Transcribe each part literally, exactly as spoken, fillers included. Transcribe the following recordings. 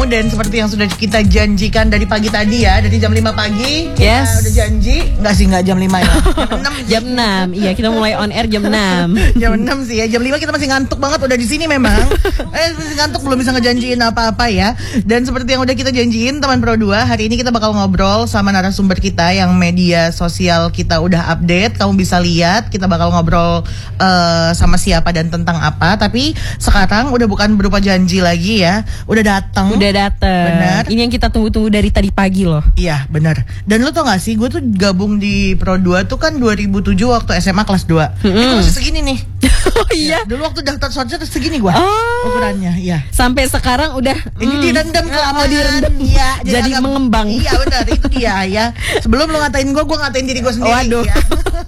Dan seperti yang sudah kita janjikan dari pagi tadi ya, dari jam lima pagi kita Yes. udah janji. Enggak sih, enggak jam lima ya, jam enam. Jam enam, iya kita mulai on air jam enam. Jam enam sih ya, jam lima kita masih ngantuk banget udah di sini memang. Eh masih ngantuk, belum bisa ngejanjiin apa-apa ya. Dan seperti yang udah kita janjiin teman Pro dua, hari ini kita bakal ngobrol sama narasumber kita yang media sosial kita udah update. Kamu bisa lihat kita bakal ngobrol uh, sama siapa dan tentang apa. Tapi sekarang udah bukan berupa janji lagi ya, udah datang. Udah dateng. Benar. Ini yang kita tunggu-tunggu dari tadi pagi loh. Iya benar. Dan lu tau gak sih, gue tuh gabung di Pro dua tuh kan dua ribu tujuh waktu S M A kelas dua. Mm-hmm. Itu masih segini nih. Oh iya. Ya, dulu waktu daftar shortset segini gue Oh. ukurannya. Iya. Sampai sekarang udah Ini hmm, direndam kelamaan. oh, direndam. Iya, Jadi agak- mengembang. Iya benar, itu dia ya. Sebelum lu ngatain gue, gue ngatain diri gue sendiri. Waduh. Ya.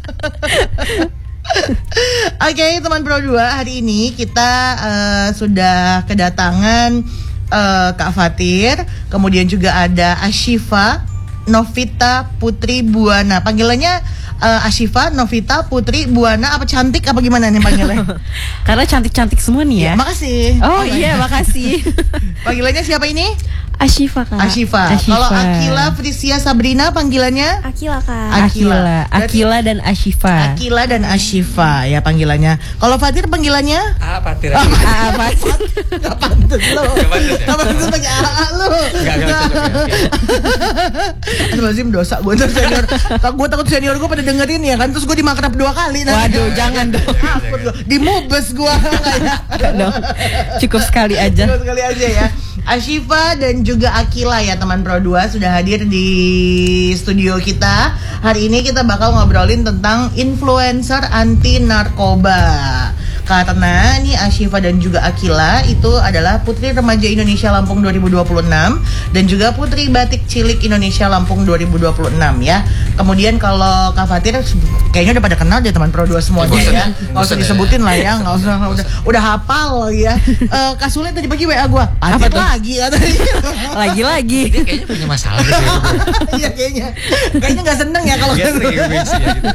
Oke, teman Pro dua, hari ini kita uh, sudah kedatangan uh, Kak Fatir, kemudian juga ada Ashifa Novita Putri Buana. Panggilannya uh, Ashifa Novita Putri Buana, apa cantik apa gimana nih panggilannya? Karena cantik-cantik semua nih ya. Makasih. Oh iya, makasih. Panggilannya siapa ini? Ashifa kak. Ashifa. Ashifa. Kalau Akila Frisia Sabrina panggilannya? Akila kak. Akila, Akila dan Ashifa. Akila dan Ashifa ya panggilannya. Kalau Fatir panggilannya? Ah, Fatir. Ah, apa sih? Gak pantas lo. Gak pantas ya? Gak pantas pakai A A lo. Enggak, enggak, Aduh Mazim, dosa gue ntar senior. Gue takut senior gue pada dengerin ya kan. Terus gue dimakrab dua kali nanti. Waduh, jangan dong. Takut gue. Dimubes gue. Dong. Cukup sekali aja. Cukup sekali aja ya. Ashifa dan juga Akila ya teman Pro dua sudah hadir di studio kita. Hari ini kita bakal ngobrolin tentang influencer anti narkoba. Karena nih Ashifa dan juga Akila itu adalah Putri Remaja Indonesia Lampung dua ribu dua puluh enam dan juga Putri Batik Cilik Indonesia Lampung dua ribu dua puluh enam ya. Kemudian kalau Kak Fatir kayaknya udah pada kenal deh teman Pro dua semuanya ya. Enggak usah disebutin lah ya, enggak usah udah udah hafal ya. Uh, Kak Sule tadi pagi W A gua. Apa lagi katanya. Lagi-lagi. Dia kayaknya punya masalah gitu. Iya kayaknya. Kayaknya enggak seneng ya kalau Dia sering egois ya gitu.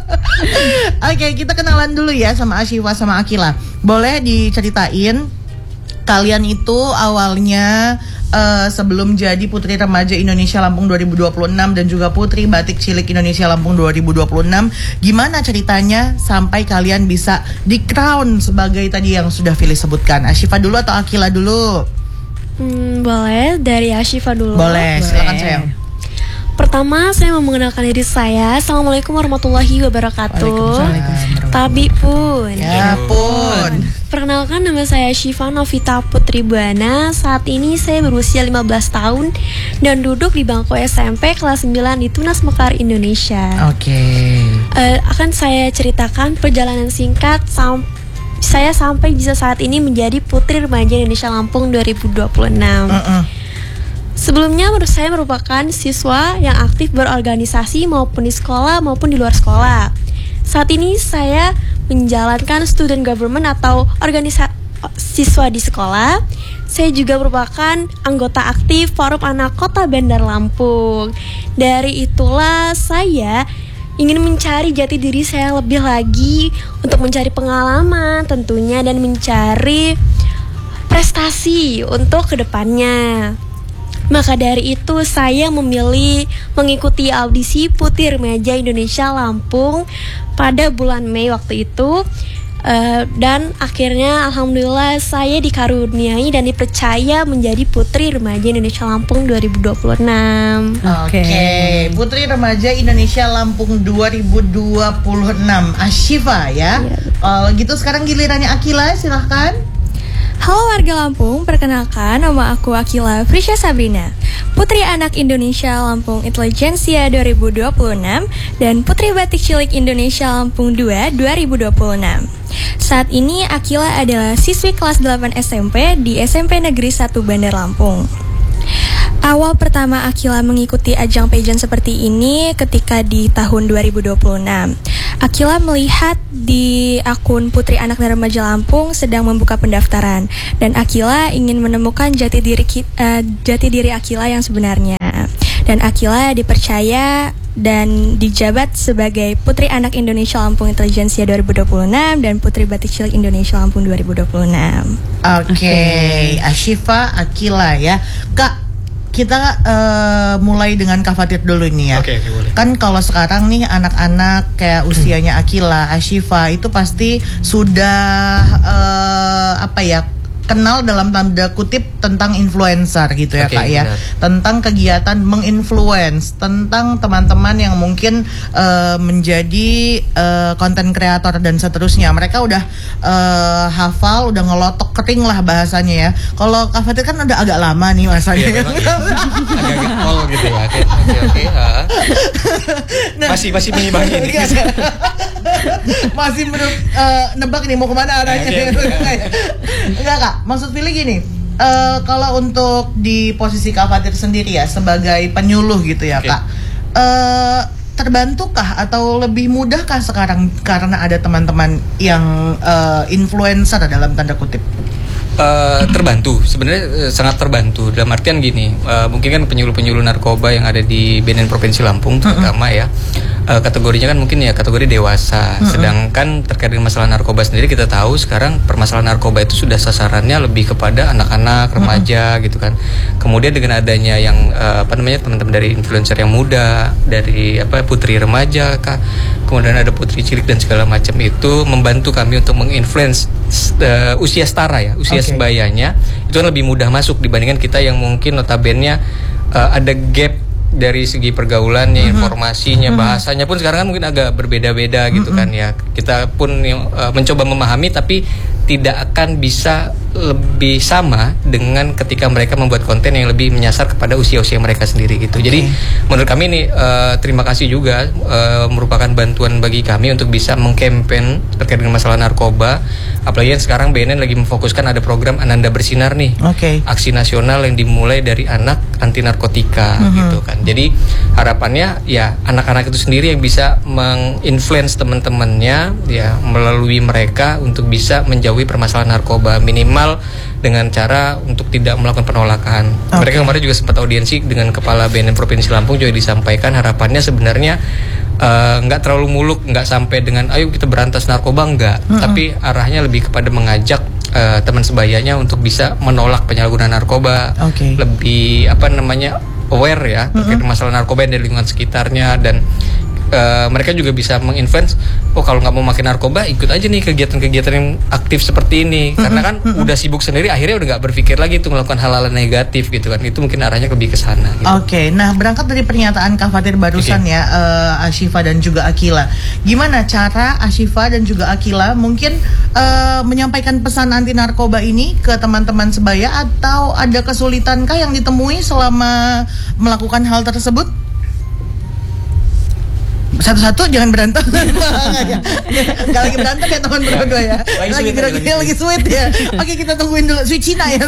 Oke, kita kenalan dulu ya sama Ashifa sama Akila. Boleh diceritain kalian itu awalnya uh, sebelum jadi Putri Remaja Indonesia Lampung dua ribu dua puluh enam dan juga Putri Batik Cilik Indonesia Lampung dua ribu dua puluh enam, gimana ceritanya sampai kalian bisa di crown sebagai tadi yang sudah Fili sebutkan? Ashifa dulu atau Akila dulu? Hmm, boleh dari Ashifa dulu. Boleh, silakan sayang. Pertama saya mau mengenalkan diri saya. Assalamualaikum warahmatullahi wabarakatuh. Waalaikumsalam. Tabi pun. Ya pun. Perkenalkan, nama saya Ashifa Novita Putri Buana. Saat ini saya berusia lima belas tahun dan duduk di bangku S M P kelas sembilan di Tunas Mekar, Indonesia. Oke. Uh, akan saya ceritakan perjalanan singkat sam- saya sampai bisa saat ini menjadi Putri Remaja Indonesia Lampung dua ribu dua puluh enam. Uh-uh. Sebelumnya saya merupakan siswa yang aktif berorganisasi maupun di sekolah maupun di luar sekolah. Saat ini saya menjalankan student government atau organisasi siswa di sekolah. Saya juga merupakan anggota aktif Forum Anak Kota Bandar Lampung. Dari itulah saya ingin mencari jati diri saya lebih lagi untuk mencari pengalaman tentunya dan mencari prestasi untuk kedepannya. Maka dari itu saya memilih mengikuti audisi Putri Remaja Indonesia Lampung pada bulan Mei waktu itu. Uh, dan akhirnya alhamdulillah saya dikaruniai dan dipercaya menjadi Putri Remaja Indonesia Lampung dua ribu dua puluh enam. Oke, okay. Putri Remaja Indonesia Lampung dua ribu dua puluh enam, Ashifa ya. Kalau ya. Gitu sekarang gilirannya Akila, silahkan. Halo warga Lampung, perkenalkan nama aku Akila Frisia Sabrina, Putri Anak Indonesia Lampung Intelijensia dua ribu dua puluh enam dan Putri Batik Cilik Indonesia Lampung dua dua ribu dua puluh enam. Saat ini Akila adalah siswi kelas delapan S M P di S M P Negeri satu Bandar Lampung. Awal pertama Akila mengikuti ajang pageant seperti ini ketika di tahun dua ribu dua puluh enam. Akila melihat di akun Putri Anak dan Remaja Lampung sedang membuka pendaftaran dan Akila ingin menemukan jati diri uh, jati diri Akila yang sebenarnya. Dan Akila dipercaya dan dijabat sebagai Putri Anak Indonesia Lampung Intelijensia dua ribu dua puluh enam dan Putri Batik Cilik Indonesia Lampung dua ribu dua puluh enam. Oke, okay. Ashifa Akila ya. Kak, kita uh, mulai dengan Kak Fatir dulu nih ya. Oke, okay, okay, boleh. Kan kalau sekarang nih anak-anak kayak usianya Akila, Ashifa itu pasti sudah uh, apa ya? kenal dalam tanda kutip tentang influencer gitu ya, okay, Kak ya. Benar. Tentang kegiatan menginfluence, tentang teman-teman yang mungkin uh, menjadi konten uh, kreator dan seterusnya. Mereka udah uh, hafal, udah ngelotok kering lah bahasanya ya. Kalau Kak Fatir kan udah agak lama nih masanya. Iya, memang, ya. Agak-agak tol gitu ya. Oke, oke, oke. Nah, masih masih mengimbangi ini. Masih menurut uh, nebak nih mau kemana arahnya. Enggak, Kak. Maksud pilih gini, uh, kalau untuk di posisi Kak Fatir sendiri ya sebagai penyuluh gitu ya, okay. Kak, uh, terbantukah atau lebih mudahkah sekarang karena ada teman-teman yang uh, influencer dalam tanda kutip? Uh, terbantu, sebenarnya uh, sangat terbantu. Dalam artian gini, uh, mungkin kan penyuluh-penyuluh narkoba yang ada di B N N Provinsi Lampung terutama ya, uh, kategorinya kan mungkin ya kategori dewasa. Uh-uh. Sedangkan terkait dengan masalah narkoba sendiri kita tahu sekarang permasalahan narkoba itu sudah sasarannya lebih kepada anak-anak, remaja uh-uh. gitu kan. Kemudian dengan adanya yang uh, apa namanya teman-teman dari influencer yang muda, dari apa putri remaja, Kak, kemudian ada putri cilik dan segala macam itu membantu kami untuk menginfluence uh, usia setara ya, usia okay. sebayanya itu kan lebih mudah masuk dibandingkan kita yang mungkin notabene uh, ada gap dari segi pergaulannya, mm-hmm. informasinya, mm-hmm. bahasanya pun sekarang kan mungkin agak berbeda-beda gitu mm-hmm. kan ya. Kita pun uh, mencoba memahami tapi tidak akan bisa lebih sama dengan ketika mereka membuat konten yang lebih menyasar kepada usia-usia mereka sendiri gitu. Okay. Jadi menurut kami ini uh, terima kasih juga uh, merupakan bantuan bagi kami untuk bisa mengkampen terkait dengan masalah narkoba. Apalagi yang sekarang B N N lagi memfokuskan ada program Ananda Bersinar nih. Okay. Aksi nasional yang dimulai dari anak anti narkotika mm-hmm. gitu kan. Jadi harapannya ya anak-anak itu sendiri yang bisa menginfluence teman-temannya ya melalui mereka untuk bisa menjauhi permasalahan narkoba minimal dengan cara untuk tidak melakukan penolakan. Okay. Mereka kemarin juga sempat audiensi dengan Kepala B N N Provinsi Lampung juga disampaikan harapannya sebenarnya nggak uh, terlalu muluk, nggak sampai dengan ayo kita berantas narkoba enggak, mm-hmm. tapi arahnya lebih kepada mengajak uh, teman sebayanya untuk bisa menolak penyalahgunaan narkoba, okay. lebih apa namanya aware ya terkait mm-hmm. masalah narkoba di lingkungan sekitarnya dan Uh, mereka juga bisa menginfluence. Oh kalau nggak mau makin narkoba ikut aja nih kegiatan-kegiatan yang aktif seperti ini mm-hmm. karena kan mm-hmm. udah sibuk sendiri akhirnya udah nggak berpikir lagi untuk melakukan hal-hal negatif gitu kan. Itu mungkin arahnya lebih ke sana gitu. Oke, okay. Nah berangkat dari pernyataan Kak Fatir barusan okay. ya uh, Ashifa dan juga Akila, gimana cara Ashifa dan juga Akila mungkin uh, menyampaikan pesan anti narkoba ini ke teman-teman sebaya atau ada kesulitankah yang ditemui selama melakukan hal tersebut? Satu-satu jangan berantem. Gak lagi berantem ya teman berdua ya. Lagi lagi, sweet, lagi, lagi, lagi sweet ya. Oke kita tungguin dulu sweet Cina ya.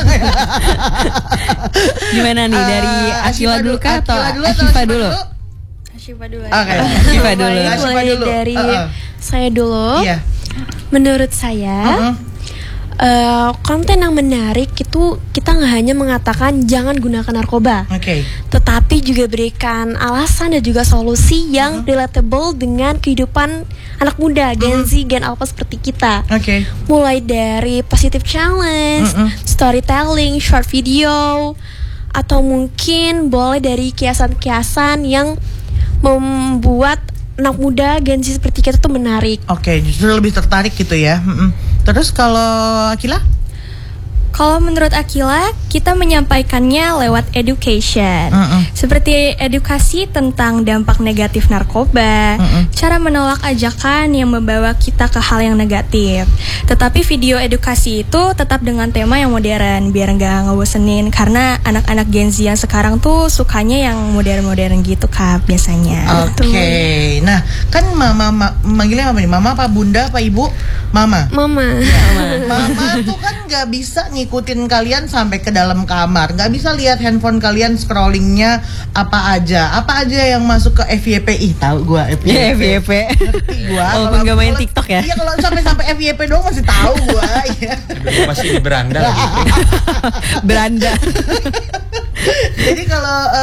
Gimana nih dari uh, Akila dulu kah atau Ashifa dulu? Ashifa dulu. Oke. Ashifa dulu. Mulai dari uh-uh. saya dulu. Iya. Menurut saya uh-uh. Uh, konten yang menarik itu kita nggak hanya mengatakan jangan gunakan narkoba, okay. tetapi juga berikan alasan dan juga solusi yang uh-huh. relatable dengan kehidupan anak muda, Gen Z, uh-huh. Gen Alpha seperti kita. Okay. Mulai dari positive challenge, uh-uh. storytelling, short video, atau mungkin boleh dari kiasan-kiasan yang membuat anak muda Gen Z seperti kita tuh menarik. Oke, okay, justru lebih tertarik gitu ya. Mm-mm. Terus kalau Akila? Kalau menurut Akila, kita menyampaikannya lewat education. Mm-mm. Seperti edukasi tentang dampak negatif narkoba, Mm-mm. cara menolak ajakan yang membawa kita ke hal yang negatif. Tetapi video edukasi itu tetap dengan tema yang modern, biar nggak ngebosenin. Karena anak-anak Gen Z yang sekarang tuh sukanya yang modern-modern gitu, Kak, biasanya. Oke, okay. Nah kan mama, ma- manggilnya apa nih? Mama apa bunda apa ibu? Mama. Mama. Mama, mama tuh kan nggak bisa ngikutin kalian sampai ke dalam kamar, nggak bisa lihat handphone kalian scrollingnya apa aja, apa aja yang masuk ke F Y P. Ih tahu gue F Y P. Yeah, F Y P. Ngerti gue. Walaupun nggak main TikTok ya. Iya kalau sampai sampai F Y P doang masih tahu gue. Masih di beranda gitu. Beranda. Jadi kalau